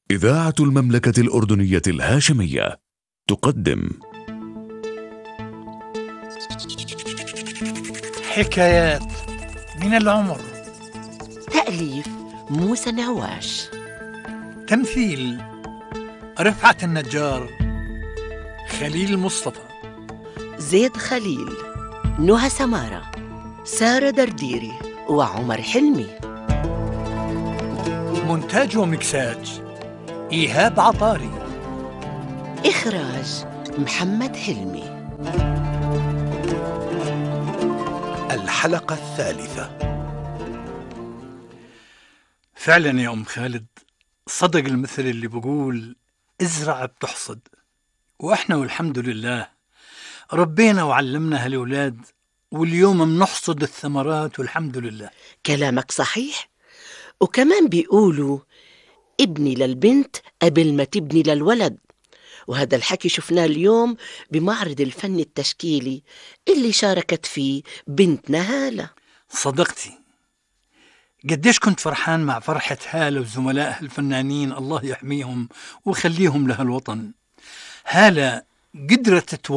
إذاعة المملكة الأردنية الهاشمية تقدم حكايات من العمر. تأليف موسى نواش. تمثيل رفعت النجار، خليل مصطفى، زيد خليل، نهى سمارة، سارة درديري وعمر حلمي. مونتاج ومكساج إيهاب عطاري. إخراج محمد حلمي. الحلقة الثالثة. فعلا يا أم خالد، صدق المثل اللي بقول ازرع بتحصد، وإحنا والحمد لله ربينا وعلمنا هالأولاد، واليوم بنحصد الثمرات والحمد لله. كلامك صحيح، وكمان بيقولوا ابني للبنت قبل ما تبني للولد، وهذا الحكي شفناه اليوم بمعرض الفن التشكيلي اللي شاركت فيه بنتنا هالة. صدقتي، قديش كنت فرحان مع فرحة هالة وزملائها الفنانين، الله يحميهم ويخليهم لها الوطن. هالة قدرت